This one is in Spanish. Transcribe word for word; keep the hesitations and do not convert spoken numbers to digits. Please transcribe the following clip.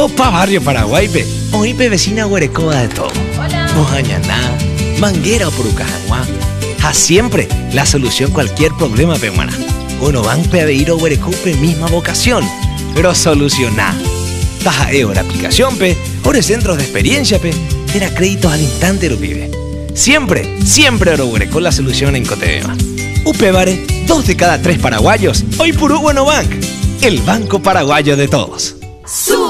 Opa Barrio Paraguay, pe. Hoy pe vecina Huerecoba de todo. Hola. Mojañaná, Manguera o Purucajanuá. A siempre la solución a cualquier problema, pe, humana. Uno van pe a ir a Huerecope misma vocación, pero solucioná. Taja e hora aplicación, pe. Ore centros de experiencia, pe. Era créditos al instante, lo pibe. Siempre, siempre Oro Huereco la solución en Cotebema. Upebare, dos de cada tres paraguayos. Hoy Purú Bueno Bank, el banco paraguayo de todos.